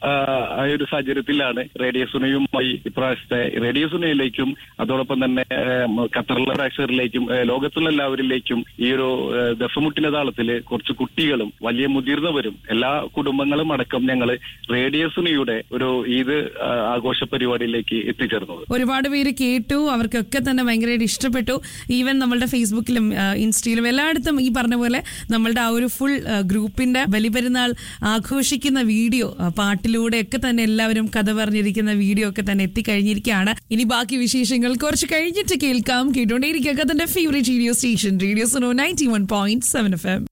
ആ ഒരു സാഹചര്യത്തിലാണ് റേഡിയോ സുനയുമായി ഇപ്രാവശ്യത്തെ റേഡിയോ സുനയിലേക്കും അതോടൊപ്പം തന്നെ ഖത്തറിലെ പ്രേക്ഷകരിലേക്കും ലോകത്തുള്ള എല്ലാവരിലേക്കും ഈ ഒരു ദഫമുട്ടിന്റെ താളത്തില് കുറച്ച് കുട്ടികളും വലിയ മുതിർന്നവരും എല്ലാ കുടുംബങ്ങളും അടക്കം ഞങ്ങൾ റേഡിയോ സുനയുടെ ഒരു ഈദ് ആഘോഷ പരിപാടിയിലേക്ക് എത്തിച്ചേർന്നത്. ഒരുപാട് പേര് കേട്ടു, അവർക്കൊക്കെ തന്നെ ഭയങ്കരമായിട്ട് ഇഷ്ടപ്പെട്ടു. ഈവൻ നമ്മളുടെ ഫേസ്ബുക്കിലും ഇൻസ്റ്റയിലും എല്ലായിടത്തും ഈ പറഞ്ഞ പോലെ നമ്മളുടെ ആ ഒരു ഫുൾ ഗ്രൂപ്പിന്റെ ബലിപെരുന്നാൾ ആഘോഷിക്കുന്ന വീഡിയോ പാട്ടിലൂടെ ഒക്കെ തന്നെ എല്ലാവരും കഥ പറഞ്ഞിരിക്കുന്ന വീഡിയോ ഒക്കെ തന്നെ എത്തിക്കഴിഞ്ഞിരിക്കുകയാണ്. ഇനി ബാക്കി വിശേഷങ്ങൾ കുറച്ച് കഴിഞ്ഞിട്ട് കേൾക്കാം. കേട്ടോണ്ടേയിരിക്കുക തന്റെ favourite radio station radio Suno 91.7 FM.